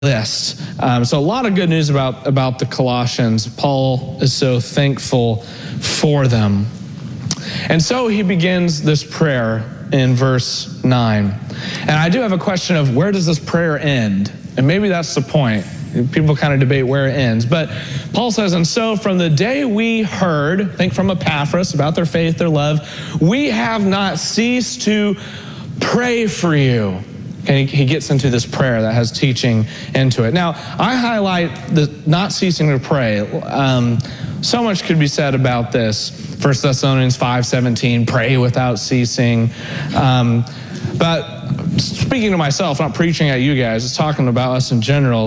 list. So a lot of good news about the Colossians. Paul is so thankful for them. And so he begins this prayer in verse 9. And I do have a question of where does this prayer end? And maybe that's the point. People kind of debate where it ends. But Paul says, and so from the day we heard, think from Epaphras, about their faith, their love, we have not ceased to pray for you. Okay, he gets into this prayer that has teaching into it. Now, I highlight the not ceasing to pray. So much could be said about this. 1 Thessalonians 5:17, pray without ceasing. But speaking to myself, not preaching at you guys, just talking about us in general,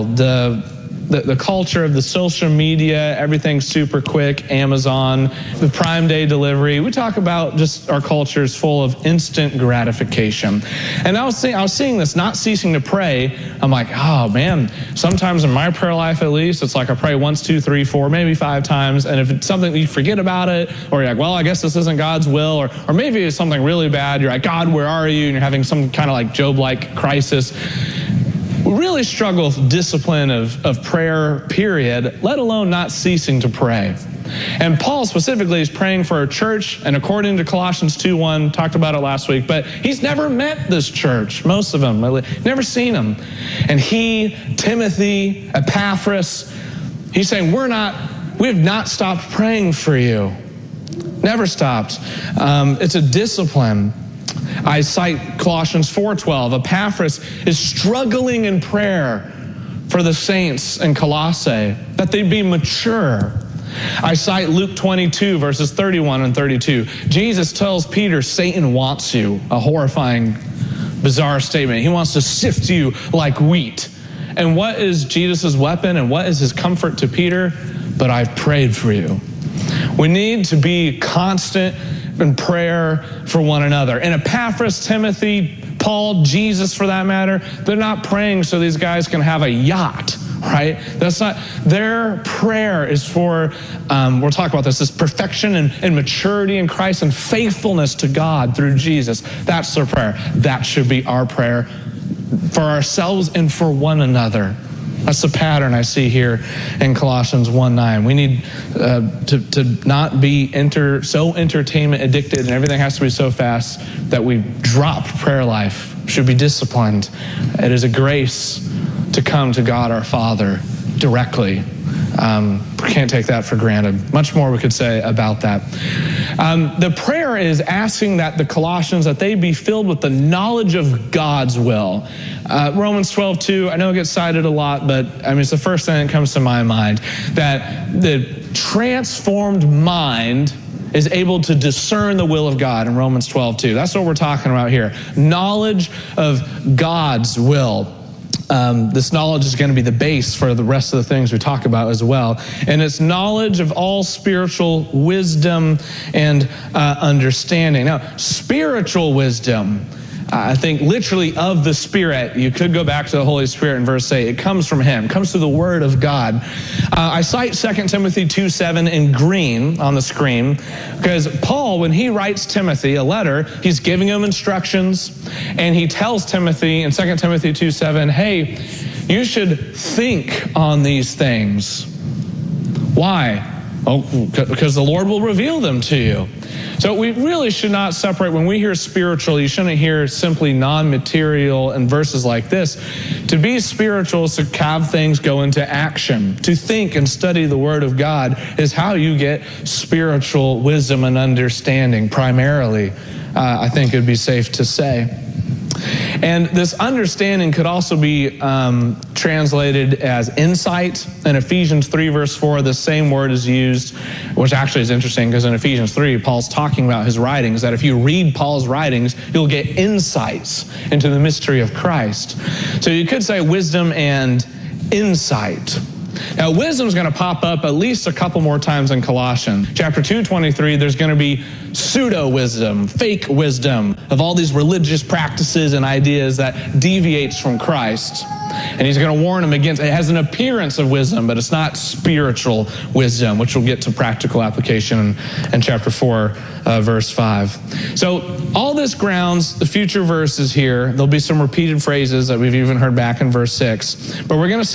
the culture of the social media, everything's super quick, Amazon, the Prime Day delivery. We talk about just our culture is full of instant gratification. And I was seeing this, not ceasing to pray. I'm like, oh man, sometimes in my prayer life at least, it's like I pray once, 2, 3, 4, maybe 5 times. And if it's something you forget about it, or you're like, well, I guess this isn't God's will, or maybe it's something really bad. You're like, God, where are you? And you're having some kind of like Job-like crisis. We really struggle with discipline of prayer, period, let alone not ceasing to pray. And Paul specifically is praying for a church, and according to Colossians 2:1, talked about it last week, but he's never met this church, most of them, never seen them. And he, Timothy, Epaphras, he's saying, we have not stopped praying for you. Never stopped. It's a discipline. I cite Colossians 4:12. Epaphras is struggling in prayer for the saints in Colossae, that they be mature. I cite Luke 22, verses 31 and 32. Jesus tells Peter, Satan wants you. A horrifying, bizarre statement. He wants to sift you like wheat. And what is Jesus' weapon and what is his comfort to Peter? But I've prayed for you. We need to be constant in prayer for one another. And Epaphras, Timothy, Paul, Jesus for that matter, they're not praying so these guys can have a yacht, right? That's not, their prayer is for, we'll talk about this perfection and maturity in Christ and faithfulness to God through Jesus. That's their prayer. That should be our prayer for ourselves and for one another. That's the pattern I see here in Colossians 1:9. We need to not be so entertainment addicted and everything has to be so fast that we drop prayer life. We should be disciplined. It is a grace to come to God our Father directly. We can't take that for granted. Much more we could say about that. The prayer is asking that the Colossians, that they be filled with the knowledge of God's will. Romans 12:2, I know it gets cited a lot, but I mean, it's the first thing that comes to my mind, that the transformed mind is able to discern the will of God in Romans 12:2. That's what we're talking about here. Knowledge of God's will. This knowledge is going to be the base for the rest of the things we talk about as well. And it's knowledge of all spiritual wisdom and understanding. Now, spiritual wisdom, I think literally of the Spirit. You could go back to the Holy Spirit in verse 8. It comes from him. It comes through the Word of God. I cite 2 Timothy 2:7 in green on the screen because Paul, when he writes Timothy a letter, he's giving him instructions, and he tells Timothy in 2 Timothy 2:7, hey, you should think on these things. Why? Oh, because the Lord will reveal them to you. So we really should not separate. When we hear spiritual, you shouldn't hear simply non-material in verses like this. To be spiritual is to have things go into action. To think and study the Word of God is how you get spiritual wisdom and understanding, primarily, I think it would be safe to say. And this understanding could also be translated as insight. In Ephesians 3, verse 4, the same word is used, which actually is interesting because in Ephesians 3, Paul's talking about his writings, that if you read Paul's writings, you'll get insights into the mystery of Christ. So you could say wisdom and insight. Now, wisdom is going to pop up at least a couple more times in Colossians. Chapter 2:23, there's going to be pseudo-wisdom, fake wisdom of all these religious practices and ideas that deviates from Christ. And he's going to warn them against, it has an appearance of wisdom, but it's not spiritual wisdom, which we'll get to practical application in chapter 4, verse 5. So all this grounds the future verses here. There'll be some repeated phrases that we've even heard back in verse 6. But we're going to